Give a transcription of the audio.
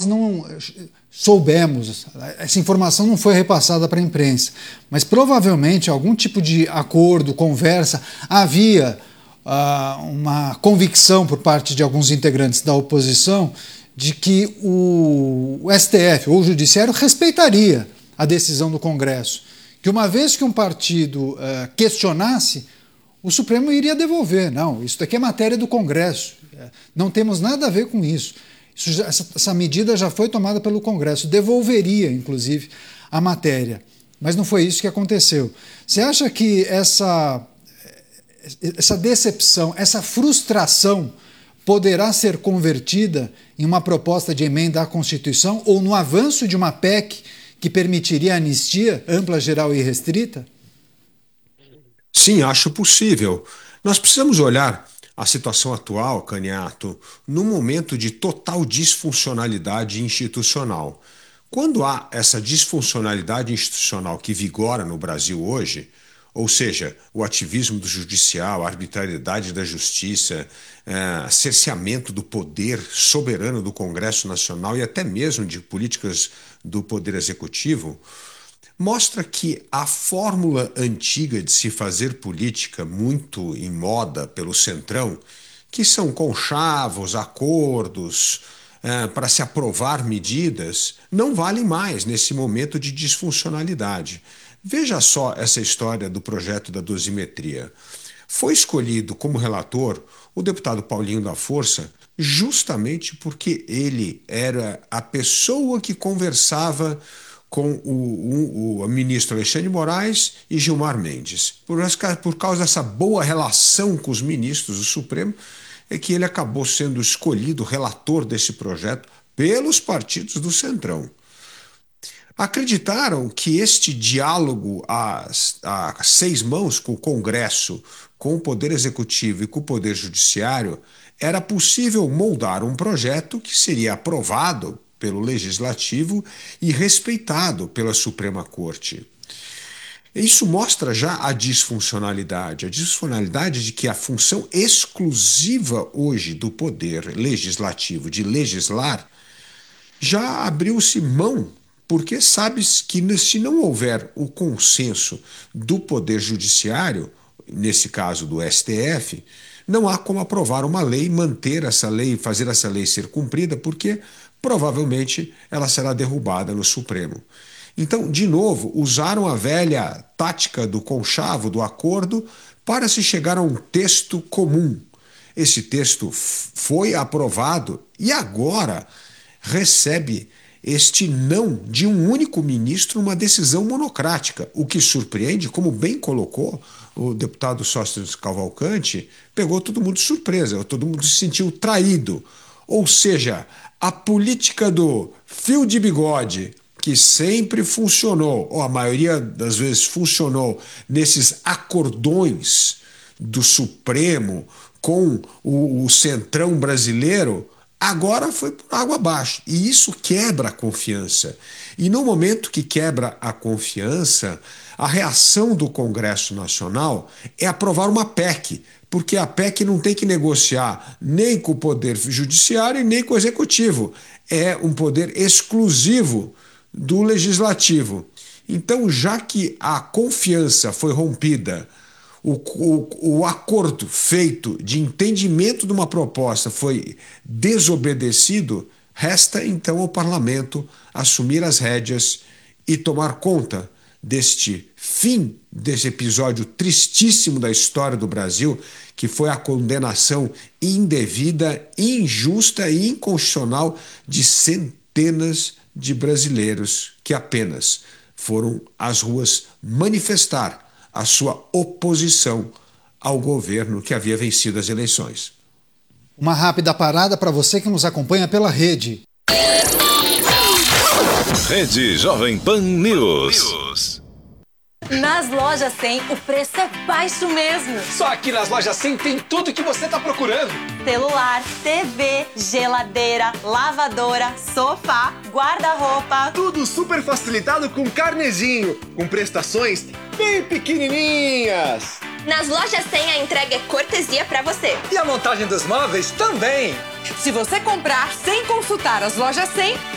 não soubemos, essa informação não foi repassada para a imprensa, mas provavelmente algum tipo de acordo, conversa, havia uma convicção por parte de alguns integrantes da oposição de que o STF ou o Judiciário respeitaria a decisão do Congresso, que uma vez que um partido questionasse, o Supremo iria devolver. Não, isso daqui é matéria do Congresso, não temos nada a ver com isso. Essa medida já foi tomada pelo Congresso, devolveria, inclusive, a matéria. Mas não foi isso que aconteceu. Você acha que essa decepção, essa frustração poderá ser convertida em uma proposta de emenda à Constituição ou no avanço de uma PEC que permitiria a anistia ampla, geral e restrita? Sim, acho possível. Nós precisamos olhar a situação atual, Caniato, num momento de total disfuncionalidade institucional. Quando há essa disfuncionalidade institucional que vigora no Brasil hoje, ou seja, o ativismo do judicial, a arbitrariedade da justiça, cerceamento do poder soberano do Congresso Nacional e até mesmo de políticas do Poder Executivo, mostra que a fórmula antiga de se fazer política, muito em moda pelo Centrão, que são conchavos, acordos, para se aprovar medidas, não vale mais nesse momento de disfuncionalidade. Veja só essa história do projeto da dosimetria. Foi escolhido como relator o deputado Paulinho da Força justamente porque ele era a pessoa que conversava com o ministro Alexandre de Moraes e Gilmar Mendes. Por causa dessa boa relação com os ministros do Supremo, é que ele acabou sendo escolhido relator desse projeto pelos partidos do Centrão. Acreditaram que este diálogo a seis mãos com o Congresso, com o Poder Executivo e com o Poder Judiciário, era possível moldar um projeto que seria aprovado pelo Legislativo e respeitado pela Suprema Corte. Isso mostra já a disfuncionalidade de que a função exclusiva hoje do Poder Legislativo de legislar já abriu-se mão, porque sabe que se não houver o consenso do Poder Judiciário, nesse caso do STF, não há como aprovar uma lei, manter essa lei, fazer essa lei ser cumprida, porque provavelmente ela será derrubada no Supremo. Então, de novo, usaram a velha tática do conchavo, do acordo, para se chegar a um texto comum. Esse texto foi aprovado e agora recebe este não de um único ministro, uma decisão monocrática. O que surpreende, como bem colocou o deputado Sóstenes Cavalcante, pegou todo mundo de surpresa, todo mundo se sentiu traído. Ou seja, a política do fio de bigode, que sempre funcionou, ou a maioria das vezes funcionou, nesses acordões do Supremo com o Centrão brasileiro, agora foi por água abaixo. E isso quebra a confiança. E no momento que quebra a confiança, a reação do Congresso Nacional é aprovar uma PEC, porque a PEC não tem que negociar nem com o Poder Judiciário e nem com o Executivo. É um poder exclusivo do Legislativo. Então, já que a confiança foi rompida, o acordo feito de entendimento de uma proposta foi desobedecido, resta então ao Parlamento assumir as rédeas e tomar conta deste fim desse episódio tristíssimo da história do Brasil, que foi a condenação indevida, injusta e inconstitucional de centenas de brasileiros que apenas foram às ruas manifestar a sua oposição ao governo que havia vencido as eleições. Uma rápida parada para você que nos acompanha pela rede. Rede Jovem Pan News. Nas lojas 100, o preço é baixo mesmo. Só aqui nas lojas 100 tem tudo que você está procurando. Celular, TV, geladeira, lavadora, sofá, guarda-roupa. Tudo super facilitado com carnezinho, com prestações bem pequenininhas. Nas lojas 100 a entrega é cortesia para você. E a montagem dos móveis também. Se você comprar sem consultar as lojas 100,